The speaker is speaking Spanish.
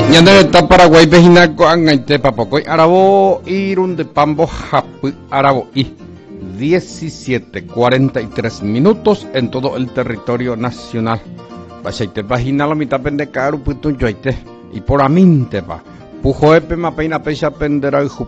ñande está Paraguay pejinaco angaite papocoy arabo irun de pambo japu arabo y 17:43 minutos en todo el territorio nacional. Bachaite pagina la mitad pendecaru putun yoite y por aminte pa pujoepe mapeina pecha pendera